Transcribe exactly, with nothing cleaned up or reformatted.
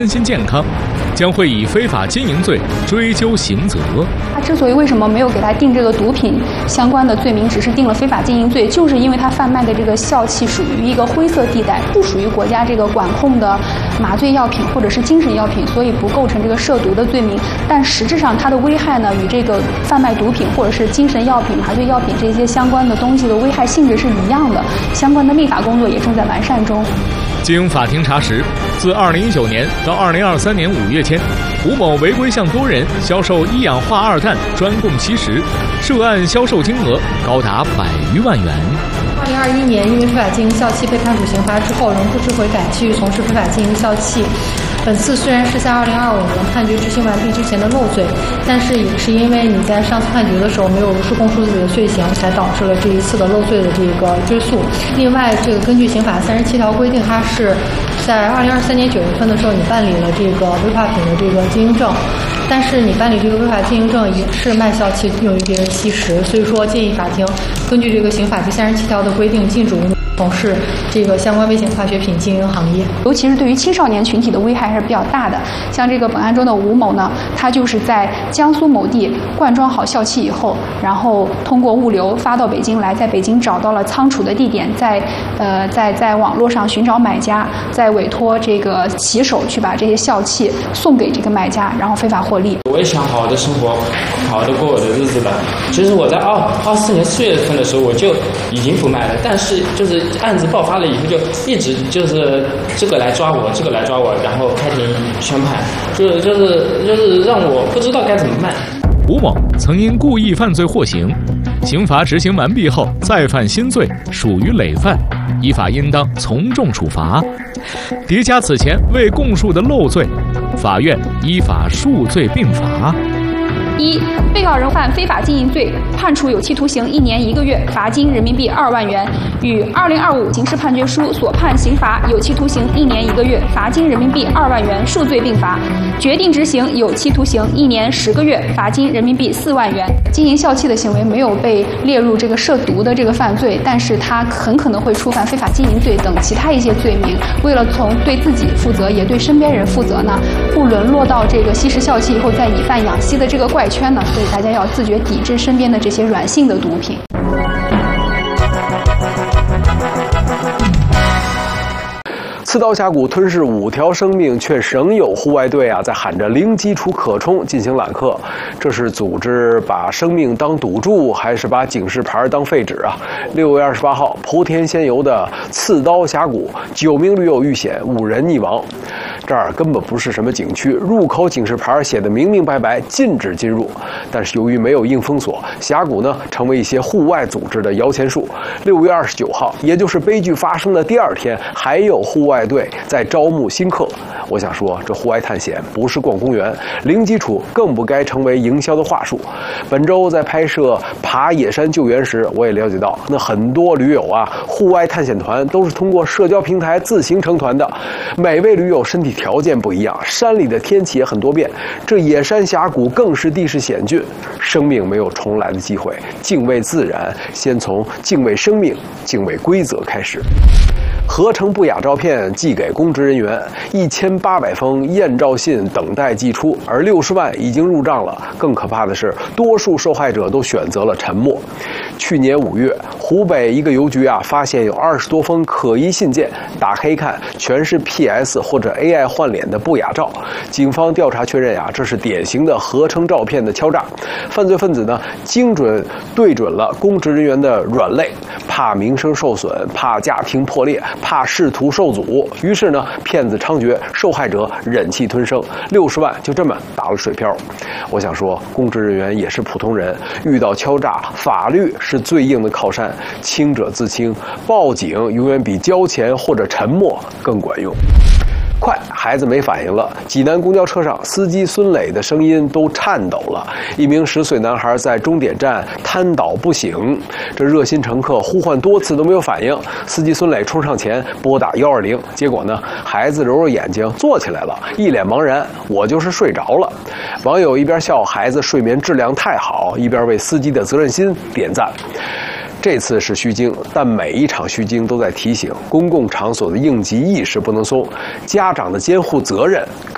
身心健康，将会以非法经营罪追究刑责。 他之所以为什么没有给他定这个毒品相关的罪名，只是定了非法经营罪，就是因为他贩卖的这个笑气属于一个灰色地带，不属于国家这个管控的麻醉药品或者是精神药品，所以不构成这个涉毒的罪名。但实质上，它的危害呢，与这个贩卖毒品或者是精神药品、麻醉药品这些相关的东西的危害性质是一样的。相关的立法工作也正在完善中。 经法庭查实，自二零一九年到二零二三年五月间，吴某违规向多人销售一氧化二氮专供吸食，涉案销售金额高达百余万元。 二零二一年，因为非法经营笑气被判处刑罚之后，仍不知悔改，继续从事非法经营笑气。本次虽然是在二零二五年判决执行完毕之前的漏罪，但是也是因为你在上次判决的时候没有如实供述自己的罪行，才导致了这一次的漏罪的这个追诉。另外，这个根据刑法三十七条规定，它是在二零二三年九月份的时候，你办理了这个违法品的这个经营证，但是你办理这个违法经营证也是卖笑气用于别人吸食，所以说建议法庭根据这个刑法第三十七条的规定，禁止吴某从事这个相关危险化学品经营行业。 尤其是对于青少年群体的危害还是比较大的。像这个本案中的吴某呢，他就是在江苏某地灌装好笑气以后，然后通过物流发到北京来，在北京找到了仓储的地点，在呃在在网络上寻找买家，再委托这个骑手去把这些笑气送给这个买家，然后非法获利。 我也想好好的生活，好好的过我的日子了。其实我在二二四年四月份的时候我就已经不卖了，但是就是案子爆发了以后，就一直就是这个来抓我，这个来抓我，然后开庭宣判，就是就是就是让我不知道该怎么办。 吴某曾因故意犯罪获刑，刑罚执行完毕后再犯新罪，属于累犯，依法应当从重处罚。叠加此前未供述的漏罪，法院依法数罪并罚。 一、被告人犯非法经营罪，判处有期徒刑一年一个月，罚金人民币二万元，与二零二五刑事判决书所判刑罚有期徒刑一年一个月，罚金人民币二万元，数罪并罚。决定执行有期徒刑一年十个月，罚金人民币四万元。经营笑气的行为没有被列入这个涉毒的这个犯罪，但是他很可能会触犯非法经营罪等其他一些罪名。为了从对自己负责，也对身边人负责呢，不沦落到这个吸食笑气以后再以贩养吸的这个怪圈呢，所以大家要自觉抵制身边的这些软性的毒品。 刺刀峡谷吞噬五条生命，却仍有户外队啊在喊着零基础可冲进行揽客。这是组织把生命当赌注，还是把警示牌当废纸啊？六月二十八号，莆田仙游的刺刀峡谷，九名驴友遇险，五人溺亡。这儿根本不是什么景区，入口警示牌写的明明白白，禁止进入。但是由于没有硬封锁，峡谷呢成为一些户外组织的摇钱树。六月二十九号，也就是悲剧发生的第二天，还有户外队在招募新客。我想说，这户外探险不是逛公园，零基础更不该成为营销的话术。本周在拍摄爬野山救援时，我也了解到，那很多驴友啊，户外探险团都是通过社交平台自行成团的。每位驴友身体条件不一样，山里的天气也很多变，这野山峡谷更是地势险峻，生命没有重来的机会。敬畏自然，先从敬畏生命、敬畏规则开始。合成不雅照片寄给公职人员，一千八百封验照信等待寄出，而六十万已经入账了。更可怕的是，多数受害者都选择了沉默。去年五月，湖北一个邮局啊，发现有二十多封可疑信件，打开一看，全是 P S 或者 A I 换脸的不雅照。警方调查确认啊，这是典型的合成照片的敲诈。犯罪分子呢，精准对准了公职人员的软肋，怕名声受损，怕家庭破裂，怕仕途受阻，于是呢，骗子猖獗，受害者忍气吞声，六十万就这么打了水漂。我想说，公职人员也是普通人，遇到敲诈，法律是最硬的靠山，清者自清，报警永远比交钱或者沉默更管用。快，孩子没反应了。济南公交车上，司机孙磊的声音都颤抖了。一名十岁男孩在终点站瘫倒不醒，这热心乘客呼唤多次都没有反应。司机孙磊冲上前拨打幺二零，结果呢，孩子揉揉眼睛坐起来了，一脸茫然，我就是睡着了。网友一边笑孩子睡眠质量太好，一边为司机的责任心点赞。这次是虚惊，但每一场虚惊都在提醒公共场所的应急意识不能松，家长的监护责任更